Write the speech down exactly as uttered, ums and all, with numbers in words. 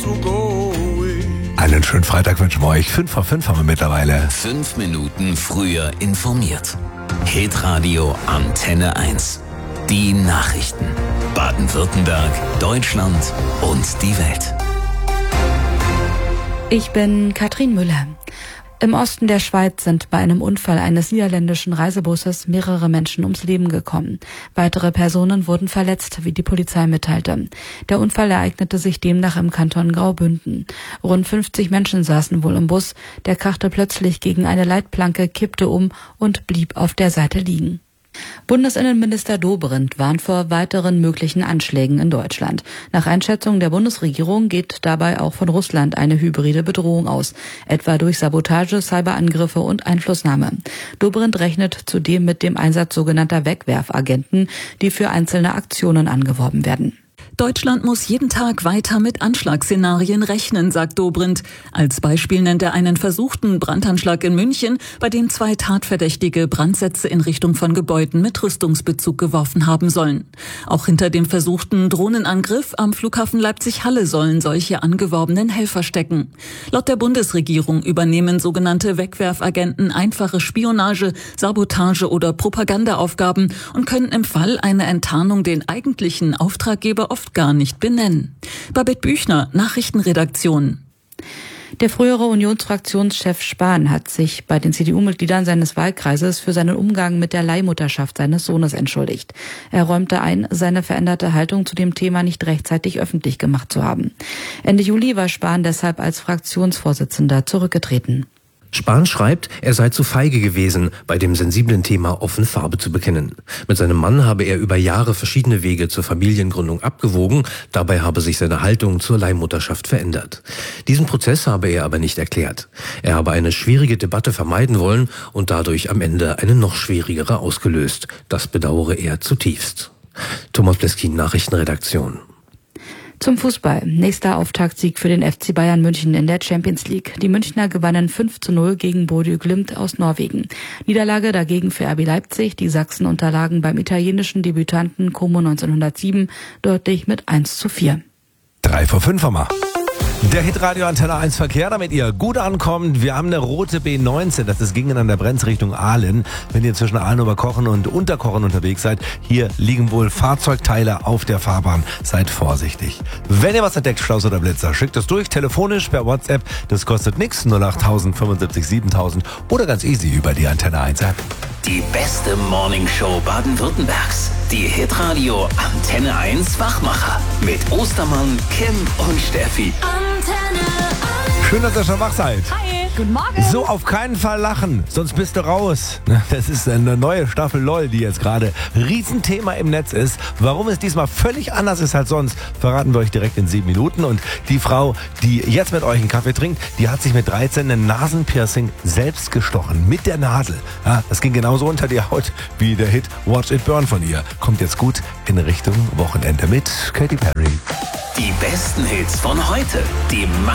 this will go away. Einen schönen Freitag wünschen wir euch. Fünf vor fünf haben wir mittlerweile. Fünf Minuten früher informiert. Hitradio Antenne eins. Die Nachrichten. Baden-Württemberg, Deutschland und die Welt. Ich bin Katrin Müller. Im Osten der Schweiz sind bei einem Unfall eines niederländischen Reisebusses mehrere Menschen ums Leben gekommen. Weitere Personen wurden verletzt, wie die Polizei mitteilte. Der Unfall ereignete sich demnach im Kanton Graubünden. Rund fünfzig Menschen saßen wohl im Bus. Der krachte plötzlich gegen eine Leitplanke, kippte um und blieb auf der Seite liegen. Bundesinnenminister Dobrindt warnt vor weiteren möglichen Anschlägen in Deutschland. Nach Einschätzung der Bundesregierung geht dabei auch von Russland eine hybride Bedrohung aus, etwa durch Sabotage, Cyberangriffe und Einflussnahme. Dobrindt rechnet zudem mit dem Einsatz sogenannter Wegwerfagenten, die für einzelne Aktionen angeworben werden. Deutschland muss jeden Tag weiter mit Anschlagsszenarien rechnen, sagt Dobrindt. Als Beispiel nennt er einen versuchten Brandanschlag in München, bei dem zwei Tatverdächtige Brandsätze in Richtung von Gebäuden mit Rüstungsbezug geworfen haben sollen. Auch hinter dem versuchten Drohnenangriff am Flughafen Leipzig-Halle sollen solche angeworbenen Helfer stecken. Laut der Bundesregierung übernehmen sogenannte Wegwerfagenten einfache Spionage, Sabotage oder Propagandaaufgaben und können im Fall einer Enttarnung den eigentlichen Auftraggeber oft gar nicht benennen. Babette Büchner, Nachrichtenredaktion. Der frühere Unionsfraktionschef Spahn hat sich bei den C D U-Mitgliedern seines Wahlkreises für seinen Umgang mit der Leihmutterschaft seines Sohnes entschuldigt. Er räumte ein, seine veränderte Haltung zu dem Thema nicht rechtzeitig öffentlich gemacht zu haben. Ende Juli war Spahn deshalb als Fraktionsvorsitzender zurückgetreten. Spahn schreibt, er sei zu feige gewesen, bei dem sensiblen Thema offen Farbe zu bekennen. Mit seinem Mann habe er über Jahre verschiedene Wege zur Familiengründung abgewogen, dabei habe sich seine Haltung zur Leihmutterschaft verändert. Diesen Prozess habe er aber nicht erklärt. Er habe eine schwierige Debatte vermeiden wollen und dadurch am Ende eine noch schwierigere ausgelöst. Das bedauere er zutiefst. Thomas Bleskin, Nachrichtenredaktion. Zum Fußball. Nächster Auftaktsieg für den F C Bayern München in der Champions League. Die Münchner gewannen fünf zu null gegen Bodø Glimt aus Norwegen. Niederlage dagegen für R B Leipzig. Die Sachsen unterlagen beim italienischen Debütanten Como neunzehnhundertsieben deutlich mit eins zu vier. Drei vor fünf haben wir. Der Hitradio Antenne eins Verkehr, damit ihr gut ankommt. Wir haben eine rote B neunzehn, das ist gegen an der Brenz Richtung Aalen. Wenn ihr zwischen Aalen, Oberkochen und Unterkochen unterwegs seid, hier liegen wohl Fahrzeugteile auf der Fahrbahn. Seid vorsichtig. Wenn ihr was entdeckt, Schlaus oder Blitzer, schickt es durch, telefonisch, per WhatsApp. Das kostet nichts, null acht tausend fünfundsiebzig siebentausend oder ganz easy über die Antenne eins App. Die beste Morningshow Baden-Württembergs. Die Hitradio Antenne eins Wachmacher. Mit Ostermann, Kim und Steffi. Schön, dass ihr schon wach seid. Hi, guten Morgen. So, auf keinen Fall lachen, sonst bist du raus. Das ist eine neue Staffel LOL, die jetzt gerade Riesenthema im Netz ist. Warum es diesmal völlig anders ist als sonst, verraten wir euch direkt in sieben Minuten. Und die Frau, die jetzt mit euch einen Kaffee trinkt, die hat sich mit dreizehn ein Nasenpiercing selbst gestochen. Mit der Nadel. Ja, das ging genauso unter die Haut wie der Hit Watch It Burn von ihr. Kommt jetzt gut in Richtung Wochenende mit Katy Perry. Die besten Hits von heute. Die